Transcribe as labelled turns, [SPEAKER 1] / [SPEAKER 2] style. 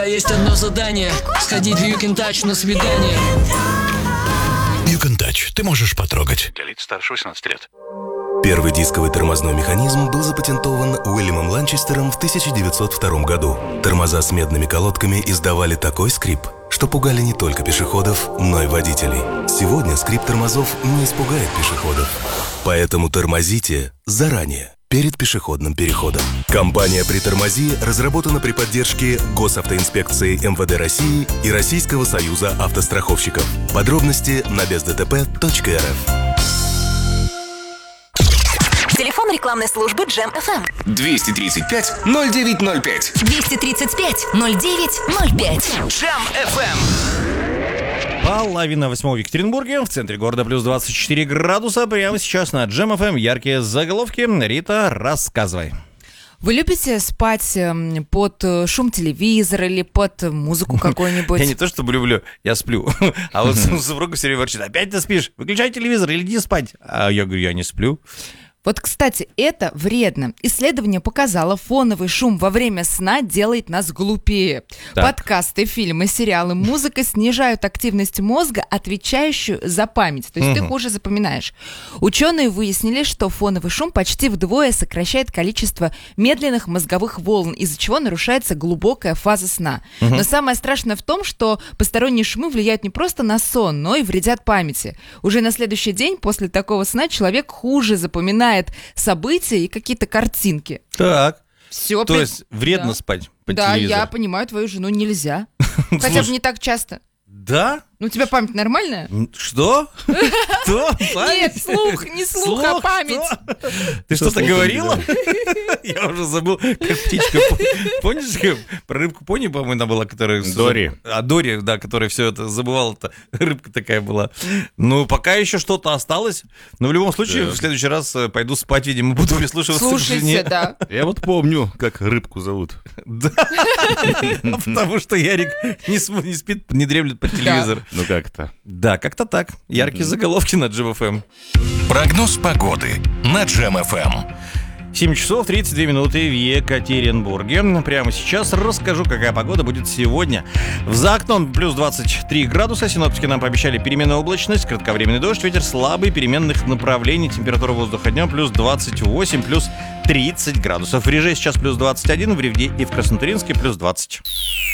[SPEAKER 1] Есть одно задание – сходить в You Can Touch на свидание.
[SPEAKER 2] You Can Touch. Ты можешь потрогать.
[SPEAKER 3] Для лиц старше 18 лет.
[SPEAKER 4] Первый дисковый тормозной механизм был запатентован Уильямом Ланчестером в 1902 году. Тормоза с медными колодками издавали такой скрип, что пугали не только пешеходов, но и водителей. Сегодня скрип тормозов не испугает пешеходов. Поэтому тормозите заранее, перед пешеходным переходом. Компания «Притормози» разработана при поддержке Госавтоинспекции МВД России и Российского союза автостраховщиков. Подробности на бездтп.рф.
[SPEAKER 5] Телефон рекламной службы Джем FM.
[SPEAKER 6] 235-0905.
[SPEAKER 5] 235-0905.
[SPEAKER 6] Джем FM.
[SPEAKER 7] Половина восьмого в Екатеринбурге, в центре города плюс 24 градуса. Прямо сейчас на Джем FM яркие заголовки. Рита, рассказывай.
[SPEAKER 8] Вы любите спать под шум телевизора или под музыку какую-нибудь?
[SPEAKER 7] Я не то чтобы люблю, я сплю. А вот супруга все время ворчит: опять ты спишь? Выключай телевизор или иди спать. А я говорю, я не сплю.
[SPEAKER 8] Вот, кстати, это вредно. Исследование показало, фоновый шум во время сна делает нас глупее.
[SPEAKER 7] Так.
[SPEAKER 8] Подкасты, фильмы, сериалы, музыка снижают активность мозга, отвечающую за память. То есть ты хуже запоминаешь. Ученые выяснили, что фоновый шум почти вдвое сокращает количество медленных мозговых волн, из-за чего нарушается глубокая фаза сна. Но самое страшное в том, что посторонние шумы влияют не просто на сон, но и вредят памяти. Уже на следующий день после такого сна человек хуже запоминает события и какие-то картинки.
[SPEAKER 7] Так.
[SPEAKER 8] Все.
[SPEAKER 7] То есть вредно спать по телевизору?
[SPEAKER 8] Да, я понимаю, твою жену нельзя. Хотя бы не так часто.
[SPEAKER 7] Да?
[SPEAKER 8] Ну, у тебя память нормальная?
[SPEAKER 7] Что? Что?
[SPEAKER 8] Нет, слух, не слух, а память.
[SPEAKER 7] Ты что-то говорила? Я уже забыл, как птичка. Помнишь, про рыбку Пони, по-моему, она была, которая...
[SPEAKER 3] Дори.
[SPEAKER 7] Дори, да, которая все это забывала-то. Рыбка такая была. Ну, пока еще что-то осталось. Но в любом случае, в следующий раз пойду спать, видимо, буду прислушиваться к жене.
[SPEAKER 8] Слушайте, да.
[SPEAKER 3] Я вот помню, как рыбку зовут.
[SPEAKER 7] Да. Потому что Ярик не спит, не дремлет по телевизору.
[SPEAKER 3] Ну как-то.
[SPEAKER 7] Да, как-то так. Яркие заголовки на Джем FM.
[SPEAKER 2] Прогноз погоды на Джем FM.
[SPEAKER 7] 7 часов 32 минуты в Екатеринбурге. Прямо сейчас расскажу, какая погода будет сегодня. За окном плюс 23 градуса. Синоптики нам пообещали переменную облачность, кратковременный дождь, ветер слабый, переменных направлений. Температура воздуха днем плюс 28, плюс 30 градусов. В Реже сейчас плюс 21, в Ревде и в Краснотуринске плюс 20.